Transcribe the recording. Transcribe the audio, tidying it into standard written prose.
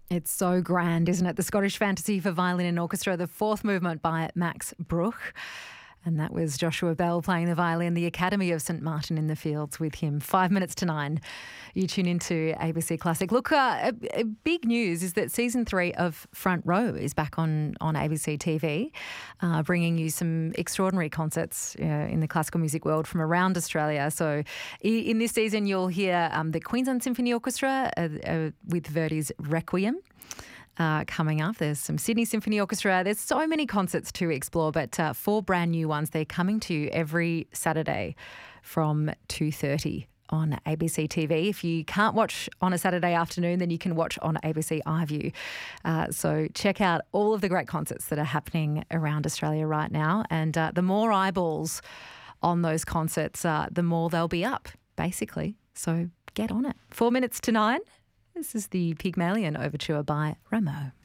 It's so grand, isn't it? The Scottish Fantasy for Violin and Orchestra, the fourth movement by Max Bruch. And that was Joshua Bell playing the violin, the Academy of St Martin in the Fields with him. 5 minutes to 9. You tune into ABC Classic. Look, big news is that season 3 of Front Row is back on ABC TV, bringing you some extraordinary concerts in the classical music world from around Australia. So in this season, you'll hear the Queensland Symphony Orchestra with Verdi's Requiem. Coming up. There's some Sydney Symphony Orchestra. There's so many concerts to explore, but 4 brand new ones. They're coming to you every Saturday from 2:30 on ABC TV. If you can't watch on a Saturday afternoon, then you can watch on ABC iView. So check out all of the great concerts that are happening around Australia right now. And the more eyeballs on those concerts, the more they'll be up, basically. So get on it. 4 minutes to 9. This is the Pygmalion Overture by Rameau.